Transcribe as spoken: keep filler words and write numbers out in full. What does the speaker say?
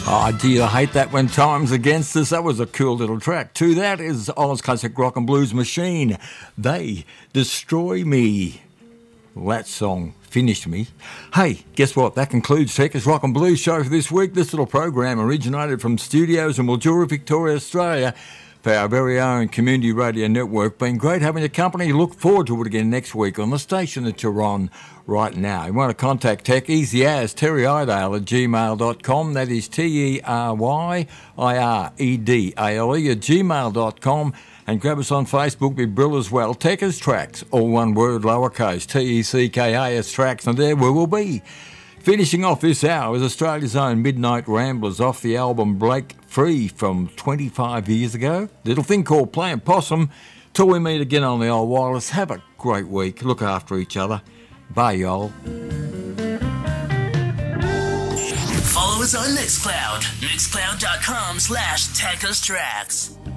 Oh, do you hate that when time's against us? That was a cool little track. To that is Oz Classic Rock and Blues Machine. They Destroy Me. Well, that song finished me. Hey, guess what? That concludes Techers Rock and Blues show for this week. This little program originated from studios in Mildura, Victoria, Australia, for our very own community radio network. Been great having your company. Look forward to it again next week on the station that you're on right now. You want to contact Tech, easy as Terry Idale at gmail dot com. That is T E R Y I R E D A L E at gmail dot com. And grab us on Facebook with Brill as well. Techers Tracks, all one word, lowercase, T E C K A S Tracks, and there we will be. Finishing off this hour is Australia's own Midnight Ramblers off the album Break Free from twenty-five years ago. Little thing called Playing Possum. Till we meet again on the old wireless, have a great week. Look after each other. Bye, y'all. Follow us on Mixcloud. Mixcloud dot com slash Techers Tracks.